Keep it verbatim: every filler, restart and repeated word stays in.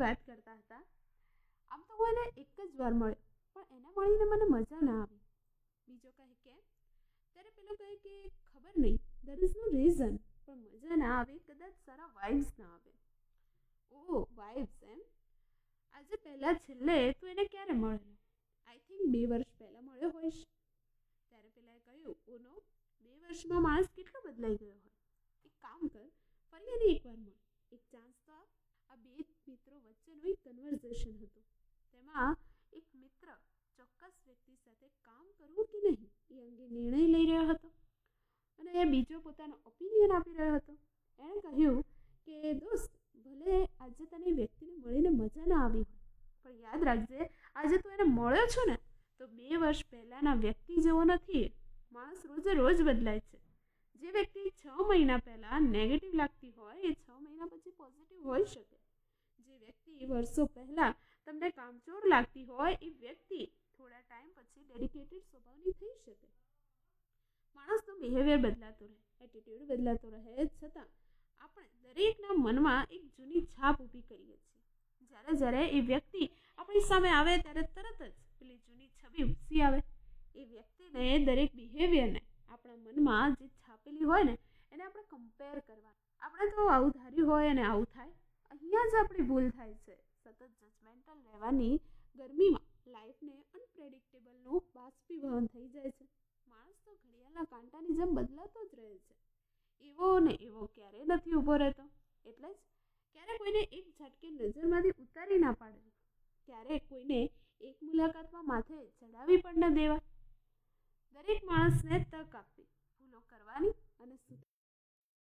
વાત કરતા હતા. આમ તો હું એને એક જ વાર મળ્યો, પણ એને મળીને મને મજા ના આવી. બીજો કહે કેમ? ત્યારે પેલો કહે કે ખબર નહીં, દેર ઇઝ નો રીઝન, પણ મજા ના આવે, કદાચ સારા વાઇબ્સ ના આવે. ઓ વાઇબ્સ એમ? આજે પહેલા છેલ્લે તું એને ક્યારે મળેલો? આઈ થિંક બે વર્ષ પહેલા મળ્યો હોઈશ. ત્યારે પેલાએ કહ્યું, ઓ નો, બે વર્ષમાં માણસ કેટલો બદલાઈ ગયો હોય. એક કામ કર, ફરી એને એકવાર મળ, એક ચાન્સ તો આપ. આ બે મિત્રો વચ્ચેનું એક કન્વર્ઝેશન હતું. તેમાં એક મિત્ર ચોક્કસ વ્યક્તિ સાથે કામ કરવું કે નહીં એ અંગે નિર્ણય લઈ રહ્યો હતો, અને એ બીજો પોતાનો ઓપિનિયન આપી રહ્યો હતો. એણે કહ્યું કે દોસ્ત, ભલે આજે તને એ વ્યક્તિને મળીને મજા ના આવી હોય, પણ યાદ રાખજે, આજે તું એને મળ્યો છો ને, તો બે વર્ષ પહેલાંના વ્યક્તિ જેવો નથી. માણસ રોજે રોજ બદલાય છે. જે વ્યક્તિ છ મહિના પહેલાં નેગેટિવ લાગતી હોય એ છ મહિના પછી પોઝિટિવ હોઈ શકે. જે વ્યક્તિ વર્ષો પહેલાં તમને કામચોર લાગતી હોય એ વ્યક્તિ થોડા ટાઈમ પછી ડેડિકેટેડ સ્વભાવની થઈ શકે. માણસનું બિહેવિયર બદલાતો રહે, એટીટ્યુડ બદલાતો રહે, છતાં આપણે દરેકના મનમાં એક જૂની છાપ ઊભી કરીએ છીએ. જ્યારે જ્યારે એ વ્યક્તિ આપણી સામે આવે ત્યારે તરત જ પેલી જૂની છબી ઉપસી આવે. એ વ્યક્તિને, દરેક બિહેવિયરને આપણા મનમાં જે છાપેલી હોય ને એને આપણે કમ્પેર કરવાનું. આપણે તો આવું ધાર્યું હોય અને આવું થાય. અહીંયા જ આપણી ભૂલ થાય છે. સતત જજમેન્ટલ રહેવાની ગરમીમાં લાઈફને અનપ્રેડિક્ટેબલનું બાષ્પીભવન થઈ જાય છે. માણસ તો ઘડિયાળના કાંટાની જેમ બદલાતો જ રહે છે. એવો ને એવો ક્યારેય નથી ઊભો રહેતો. એટલે જ ક્યારેક કોઈને એક ઝટકે નજરમાંથી ઉતારી ના પાડવી, ક્યારેક કોઈને એક મુલાકાતમાં માથે ચડાવી પણ ન દેવા. દરેક માણસને તક આપવી, ભૂલો કરવાની અને